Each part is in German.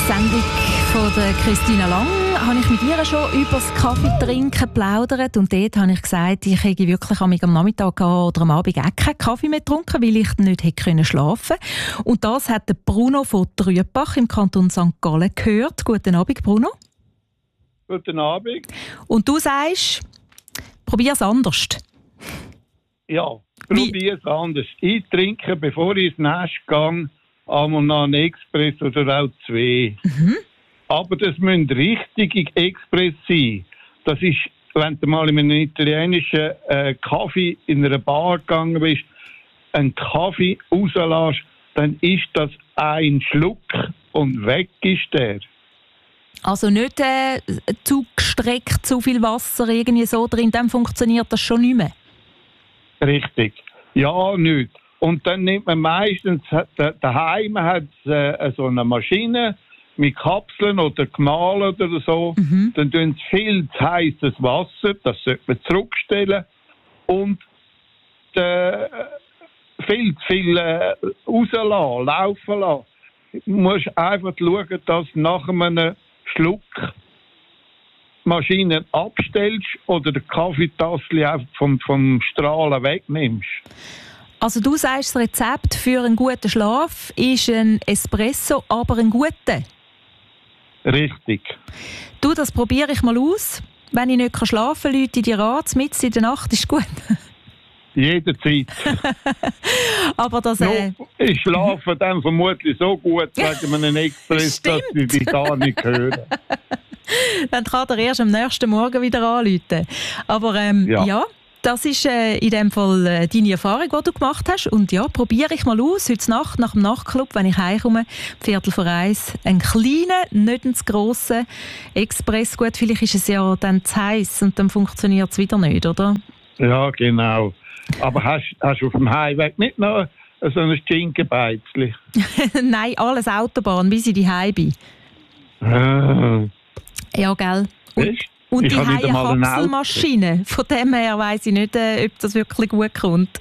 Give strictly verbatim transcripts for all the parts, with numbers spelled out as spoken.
Sendung von der Christina Lang habe ich mit ihr schon über das Kaffeetrinken geplaudert und dort habe ich gesagt, ich hätte wirklich am Nachmittag oder am Abend auch keinen Kaffee mehr getrunken, weil ich nicht hätte schlafen können. Und das hat der Bruno von Trübach im Kanton Sankt Gallen gehört. Guten Abend, Bruno. Guten Abend. Und du sagst, probier es anders. Ja, probier es anders. Ich trinke, bevor ich ins Nest gehe, einmal noch einen Express oder auch zwei. Mhm. Aber das müssen richtige Express sein. Das ist, wenn du mal in einem italienischen äh, Kaffee in einer Bar gegangen bist, einen Kaffee rauslässt, dann ist das ein Schluck und weg ist der. Also nicht äh, zu gestreckt, zu viel Wasser irgendwie so drin, dann funktioniert das schon nicht mehr. Richtig. Ja, nicht. Und dann nimmt man meistens, daheim hat es äh, so eine Maschine mit Kapseln oder gemahlen oder so. Mhm. Dann tun sie viel zu heißes Wasser, das sollte man zurückstellen. Und äh, viel zu viel äh, rauslassen, laufen lassen. Du musst einfach schauen, dass nach einem Schluck Maschinen abstellst oder den Kaffeetassel einfach vom, vom Strahlen wegnimmst. Also du sagst, das Rezept für einen guten Schlaf ist ein Espresso, aber ein guter? Richtig. Du, das probiere ich mal aus. Wenn ich nicht schlafen kann, Leute in die Rat, mitten in der Nacht, ist gut. Jederzeit. Aber das... Äh... No, ich schlafe dann vermutlich so gut wegen einem Express, dass ich dich gar nicht höre. Dann kann er erst am nächsten Morgen wieder anrufen. Aber ähm, ja. ja, das ist äh, in dem Fall äh, deine Erfahrung, die du gemacht hast. Und ja, probiere ich mal aus, heute Nacht nach dem Nachtclub, wenn ich heimkomme, Viertel vor eins, einen kleinen, nicht einen zu grossen Express. Gut, vielleicht ist es ja dann zu heiß und dann funktioniert es wieder nicht, oder? Ja, genau. Aber hast, hast du auf dem Heimweg nicht noch so ein Schinkenbeizli? Nein, alles Autobahn, bis ich daheim bin. Ah. Ja, gell. Und, und die Kapselmaschine. Von dem her weiss ich nicht, äh, ob das wirklich gut kommt.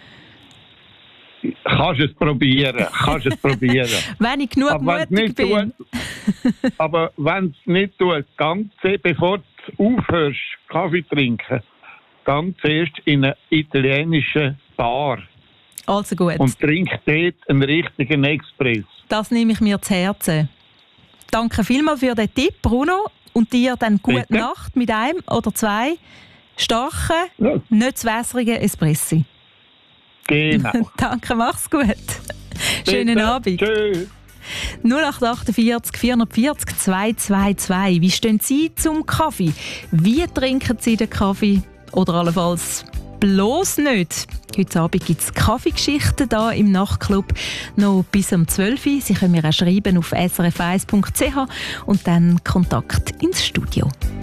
Kannst es probieren. Kannst es probieren. Wenn ich genug aber mutig bin. Tut, aber wenn es nicht tut, ganz, bevor du aufhörst, Kaffee trinken, dann zuerst in einer italienischen Bar. Also gut. Und trink dort einen richtigen Express. Das nehme ich mir zu Herzen. Danke vielmals für den Tipp, Bruno. Und dir dann gute Bitte? Nacht mit einem oder zwei starken, ja. nicht zu wässrigen Espressi. Genau. Danke, mach's gut. Schönen Bitte. Abend. Tschüss. null acht acht vier vier vier vier zwei zwei zwei. Wie stehen Sie zum Kaffee? Wie trinken Sie den Kaffee? Oder allenfalls bloß nicht. Heute Abend gibt es Kaffeegeschichten hier im Nachtclub noch bis um zwölf Uhr. Sie können mir auch schreiben auf s r f eins punkt c h und dann Kontakt ins Studio.